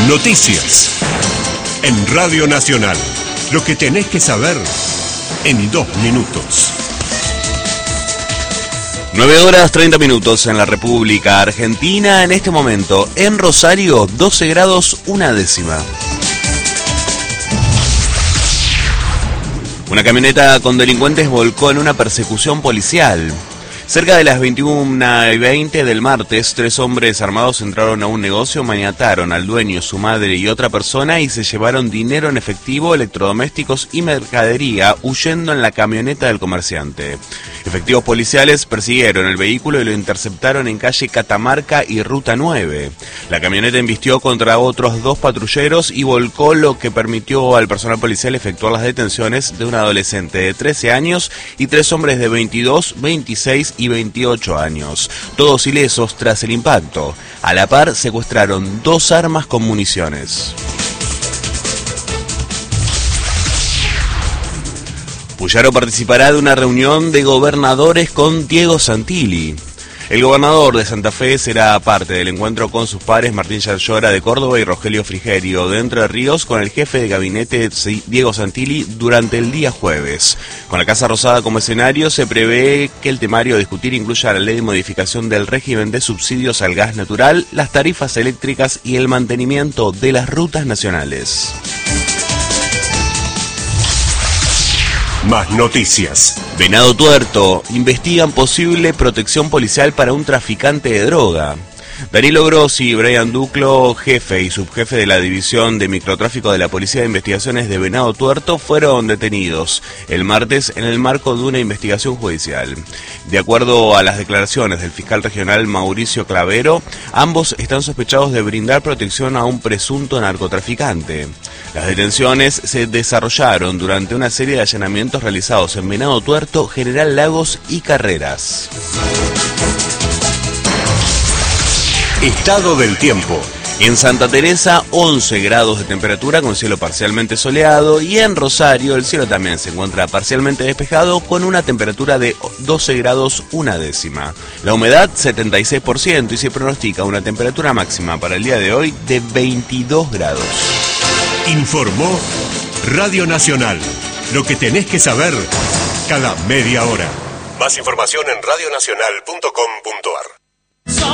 Noticias. En Radio Nacional. Lo que tenés que saber en 2 minutos. 9 horas 30 minutos en la República Argentina. En este momento, en Rosario, 12 grados 1 décima. Una camioneta con delincuentes volcó en una persecución policial. Cerca de las 21:20 del martes, 3 hombres armados entraron a un negocio, maniataron al dueño, su madre y otra persona y se llevaron dinero en efectivo, electrodomésticos y mercadería, huyendo en la camioneta del comerciante. Efectivos policiales persiguieron el vehículo y lo interceptaron en calle Catamarca y Ruta 9. La camioneta embistió contra otros 2 patrulleros y volcó, lo que permitió al personal policial efectuar las detenciones de un adolescente de 13 años y 3 hombres de 22, 26 y 28 años, todos ilesos tras el impacto. A la par secuestraron 2 armas con municiones. Puyaro participará de una reunión de gobernadores con Diego Santilli. El gobernador de Santa Fe será parte del encuentro con sus pares Martín Yarlora de Córdoba y Rogelio Frigerio de Entre Ríos con el jefe de gabinete Diego Santilli durante el día jueves. Con la Casa Rosada como escenario, se prevé que el temario a discutir incluya la ley de modificación del régimen de subsidios al gas natural, las tarifas eléctricas y el mantenimiento de las rutas nacionales. Más noticias. Venado Tuerto. Investigan posible protección policial para un traficante de droga. Danilo Grossi y Brian Duclo, jefe y subjefe de la División de Microtráfico de la Policía de Investigaciones de Venado Tuerto, fueron detenidos el martes en el marco de una investigación judicial. De acuerdo a las declaraciones del fiscal regional Mauricio Clavero, ambos están sospechados de brindar protección a un presunto narcotraficante. Las detenciones se desarrollaron durante una serie de allanamientos realizados en Venado Tuerto, General Lagos y Carreras. Estado del tiempo. En Santa Teresa, 11 grados de temperatura con cielo parcialmente soleado, y en Rosario el cielo también se encuentra parcialmente despejado con una temperatura de 12 grados 1 décima. La humedad 76% y se pronostica una temperatura máxima para el día de hoy de 22 grados. Informó Radio Nacional. Lo que tenés que saber cada media hora. Más información en radionacional.com.ar.